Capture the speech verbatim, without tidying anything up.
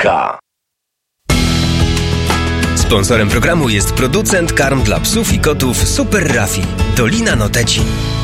K. Sponsorem programu jest producent karm dla psów i kotów Super Raffi, Dolina Noteci.